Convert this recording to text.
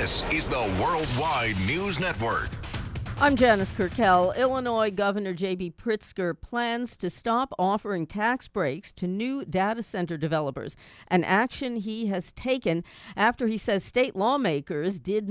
This is the Worldwide News Network. I'm Janice Kurkel. Illinois Governor J.B. Pritzker plans to stop offering tax breaks to new data center developers, an action he has taken after he says state lawmakers did